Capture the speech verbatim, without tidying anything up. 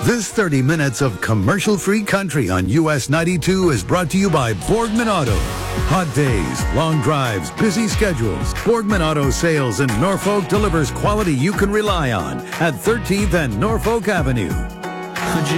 This thirty minutes of commercial-free country on U S ninety-two is brought to you by Borgman Auto. Hot days, long drives, busy schedules. Borgman Auto Sales in Norfolk delivers quality you can rely on at thirteenth and Norfolk Avenue.